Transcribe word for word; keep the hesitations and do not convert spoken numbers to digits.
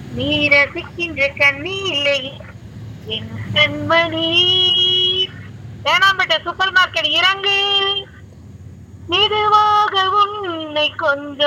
நீ ரசிக்கின்ற கண்ணிலே என் கண்மணி. Teynampet super market இறங்கு, மெதுவாக உன்னை கொஞ்சம்